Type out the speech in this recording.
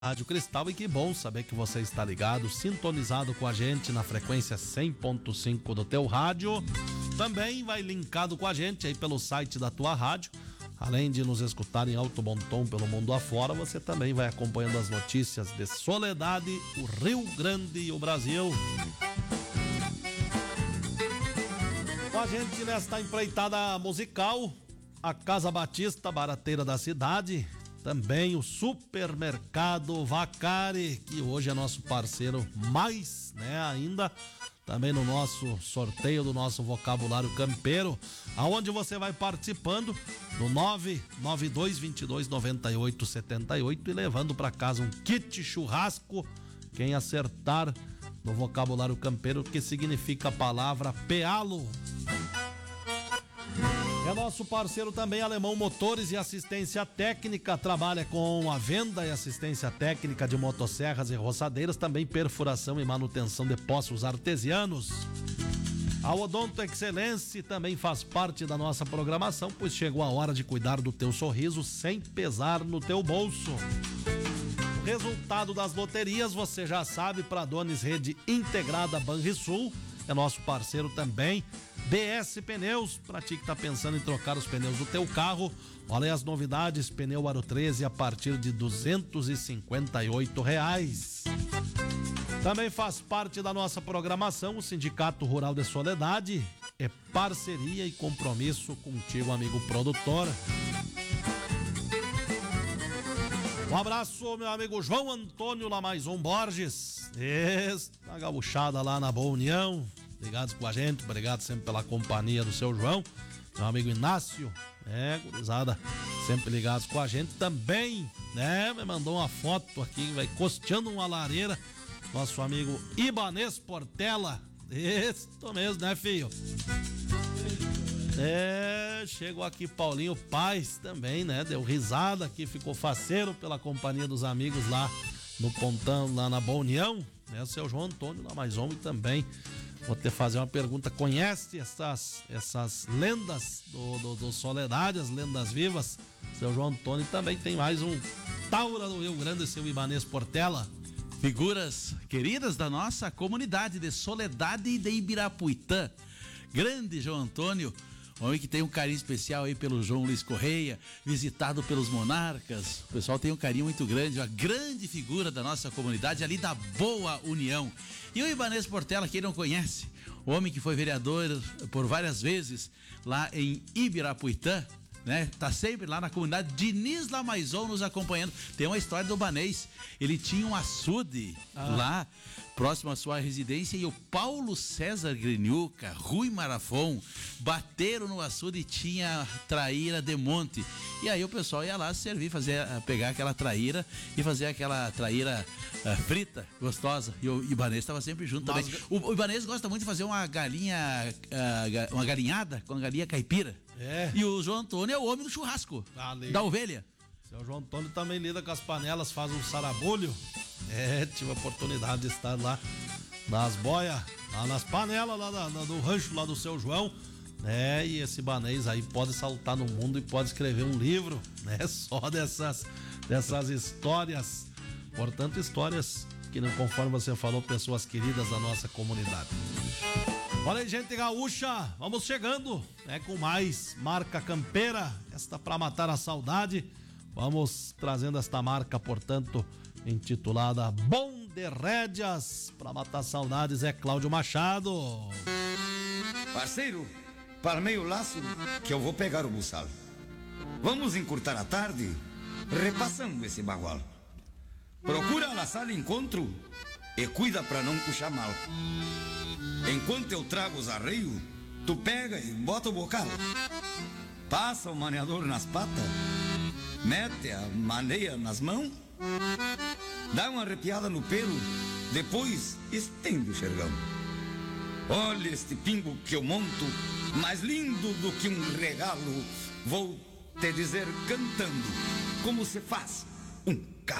Rádio Cristal, e que bom saber que você está ligado, sintonizado com a gente na frequência 100.5 do teu rádio. Também vai linkado com a gente aí pelo site da tua rádio. Além de nos escutar em alto bom tom pelo mundo afora, você também vai acompanhando as notícias de Soledade, o Rio Grande e o Brasil. Com a gente nesta empreitada musical, a Casa Batista, barateira da cidade. Também o Supermercado Vacari, que hoje é nosso parceiro mais, ainda. Também no nosso sorteio do nosso vocabulário campeiro, aonde você vai participando no 992229878 e levando para casa um kit churrasco. Quem acertar no vocabulário campeiro, que significa a palavra pealo. É nosso parceiro também, Alemão Motores e Assistência Técnica, trabalha com a venda e assistência técnica de motosserras e roçadeiras, também perfuração e manutenção de poços artesianos. A Odonto Excelência também faz parte da nossa programação, pois chegou a hora de cuidar do teu sorriso sem pesar no teu bolso. Resultado das loterias, você já sabe, para Dones Rede Integrada Banrisul, é nosso parceiro também. BS Pneus, pra ti que tá pensando em trocar os pneus do teu carro, olha aí as novidades, pneu Aro 13 a partir de R$258. Também faz parte da nossa programação o Sindicato Rural de Soledade, é parceria e compromisso contigo, amigo produtor. Um abraço, meu amigo João Antônio Lamaison Borges, na gauchada lá na Boa União, ligados com a gente, obrigado sempre pela companhia do seu João, meu amigo Inácio, gurizada, sempre ligados com a gente também, me mandou uma foto aqui, vai costeando uma lareira, nosso amigo Ibanez Portela, isso mesmo, né, filho? Chegou aqui Paulinho Paz também, deu risada aqui, ficou faceiro pela companhia dos amigos lá no Pontão, lá na Boa União, o seu João Antônio lá mais homem também. Vou te fazer uma pergunta, conhece essas lendas do Soledade, as lendas vivas? Seu João Antônio também tem mais um Taura do Rio Grande, seu Ibanez Portela. Figuras queridas da nossa comunidade de Soledade e de Ibirapuitã. Grande João Antônio, homem que tem um carinho especial aí pelo João Luiz Correia, visitado pelos monarcas. O pessoal tem um carinho muito grande, uma grande figura da nossa comunidade ali da Boa União. E o Ibanez Portela, quem não conhece, o homem que foi vereador por várias vezes lá em Ibirapuitã, tá sempre lá na comunidade. Diniz Lamaison nos acompanhando. Tem uma história do Ibanez, ele tinha um açude lá próximo à sua residência, e o Paulo César Greniuca, Rui Marafon bateram no açude e tinha traíra de monte. E aí o pessoal ia lá servir, pegar aquela traíra e fazer aquela traíra frita, gostosa. E o Ibanez estava sempre junto também. O Ibanez gosta muito de fazer uma uma galinhada com a galinha caipira. E o João Antônio é o homem do churrasco, da ovelha. Seu João Antônio também lida com as panelas, faz um sarabulho. Tive a oportunidade de estar lá nas boias, lá nas panelas lá do rancho lá do seu João, e esse Ibanez aí pode saltar no mundo e pode escrever um livro, só dessas histórias. Portanto, histórias que, conforme você falou, pessoas queridas da nossa comunidade. Olha aí, gente gaúcha, vamos chegando, com mais marca campeira, esta pra matar a saudade. Vamos trazendo esta marca, portanto, intitulada Bom de Rédeas, pra matar saudades, é Cláudio Machado. Parceiro, parmei o laço que eu vou pegar o buçal. Vamos encurtar a tarde repassando esse bagual. Procura laçar encontro e cuida pra não puxar mal. Enquanto eu trago os arreios, tu pega e bota o bocal. Passa o maneador nas patas, mete a maneia nas mãos, dá uma arrepiada no pelo, depois estende o xergão. Olha este pingo que eu monto, mais lindo do que um regalo. Vou te dizer cantando como se faz um